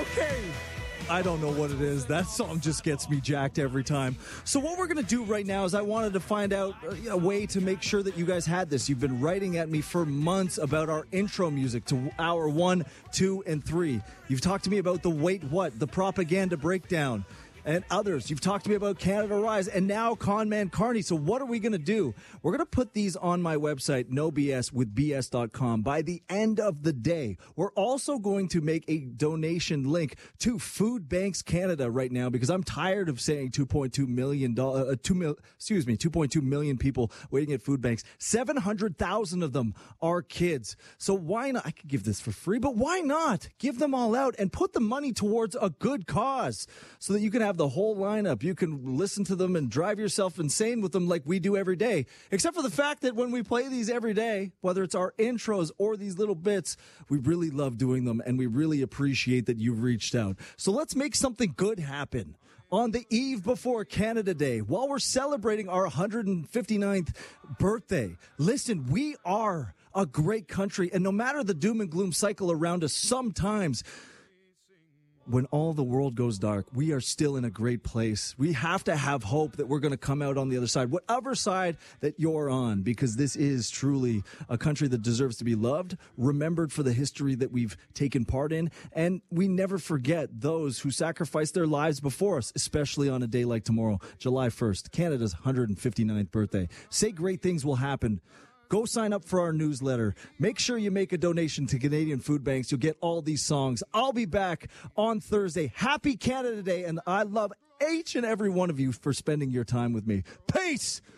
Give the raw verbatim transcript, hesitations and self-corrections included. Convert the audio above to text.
Okay. I don't know what it is. That song just gets me jacked every time. So what we're going to do right now is I wanted to find out a way to make sure that you guys had this. You've been writing at me for months about our intro music to hour one, two, and three. You've talked to me about the Wait What, the propaganda breakdown, and others. You've talked to me about Canada Rise, and now Conman Carney. So what are we going to do? We're going to put these on my website, no b s with b s dot com, by the end of the day. We're also going to make a donation link to Food Banks Canada right now, because I'm tired of saying two point two million dollars, uh, two mil, excuse me, two point two million people waiting at food banks. seven hundred thousand of them are kids. So why not? I could give this for free, but why not give them all out and put the money towards a good cause so that you can have the whole lineup. You can listen to them and drive yourself insane with them like we do every day. Except for the fact that when we play these every day, whether it's our intros or these little bits, we really love doing them, and we really appreciate that you've reached out. So let's make something good happen on the eve before Canada Day, while we're celebrating our one hundred fifty-ninth birthday. Listen, we are a great country, and no matter the doom and gloom cycle around us, sometimes when all the world goes dark, we are still in a great place. We have to have hope that we're going to come out on the other side, whatever side that you're on, because this is truly a country that deserves to be loved, remembered for the history that we've taken part in, and we never forget those who sacrificed their lives before us, especially on a day like tomorrow, July first, Canada's one hundred fifty-ninth birthday. Say great things will happen. Go sign up for our newsletter. Make sure you make a donation to Canadian Food Banks. You'll get all these songs. I'll be back on Thursday. Happy Canada Day, and I love each and every one of you for spending your time with me. Peace!